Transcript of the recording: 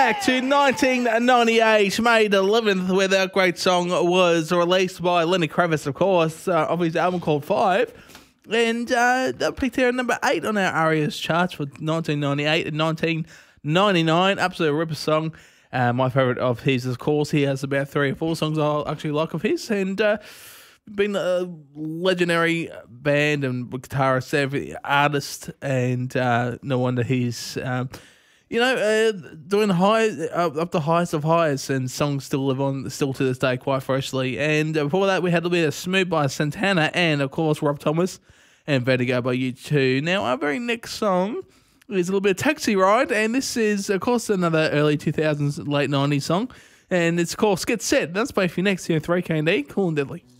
back to 1998, May the 11th, where that great song was released by Lenny Kravitz, of course, of his album called Five. And that peaked here at number 8 on our ARIA's charts for 1998 and 1999. Absolute ripper song. My favourite of his, of course, he has about 3 or 4 songs I actually like of his. And been a legendary band and guitarist, every artist, and no wonder he's... doing up the highest of highs, and songs still live on, still to this day, quite freshly. And before that, we had a bit of Smooth by Santana, and of course, Rob Thomas and Vertigo by U2. Now, our very next song is a little bit of Taxi Ride, and this is, of course, another early 2000s, late 90s song, and it's called Get Set. That's by for next here, 3K&D, Cool and Deadly.